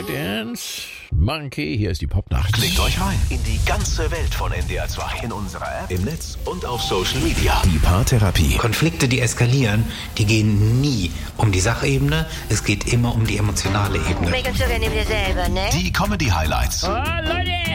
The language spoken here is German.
Dance. Monkey, hier ist die Popnacht. Klickt euch rein in die ganze Welt von NDR 2. In unserer App, im Netz und auf Social Media. Die Paartherapie. Konflikte, die eskalieren, die gehen nie um die Sachebene. Es geht immer um die emotionale Ebene. Merkst du, wenn du dir selber, ne? Die Comedy-Highlights. Oh, Leute!